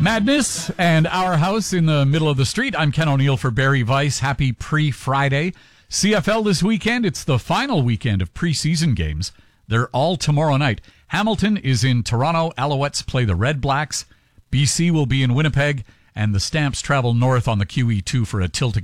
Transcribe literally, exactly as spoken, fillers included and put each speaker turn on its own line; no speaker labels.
Madness and Our House in the Middle of the Street. I'm Ken O'Neill for Barry Weiss. Happy pre-Friday. C F L this weekend. It's the final weekend of preseason games. They're all tomorrow night. Hamilton is in Toronto. Alouettes play the Red Blacks. B C will be in Winnipeg. And the Stamps travel north on the Q E two for a tilt